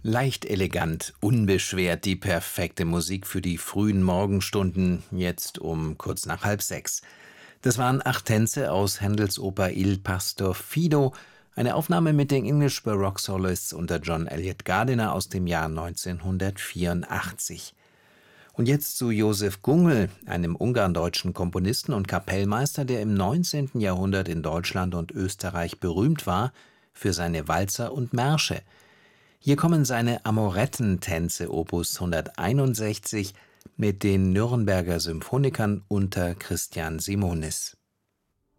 Leicht elegant, unbeschwert die perfekte Musik für die frühen Morgenstunden, jetzt um kurz nach 5:30. Das waren 8 Tänze aus Händels Oper Il Pastor Fido, eine Aufnahme mit den English Baroque Soloists unter John Eliot Gardiner aus dem Jahr 1984. Und jetzt zu Josef Gungel, einem ungarn-deutschen Komponisten und Kapellmeister, der im 19. Jahrhundert in Deutschland und Österreich berühmt war für seine Walzer und Märsche. Hier kommen seine Amorettentänze Opus 161 mit den Nürnberger Symphonikern unter Christian Simonis.